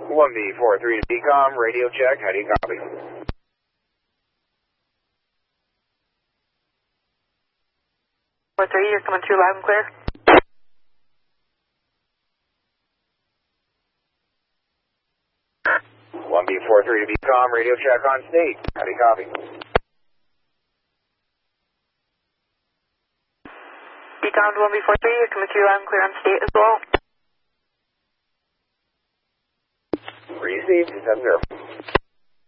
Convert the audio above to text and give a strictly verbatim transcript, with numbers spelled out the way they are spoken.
one B four three to B COM, radio check, how do you copy? four three, you're coming through loud and clear. one B four three to B COM, radio check on state, how do you copy? B COM to one B four three, you're coming through loud and clear on state as well. Received, seven zero.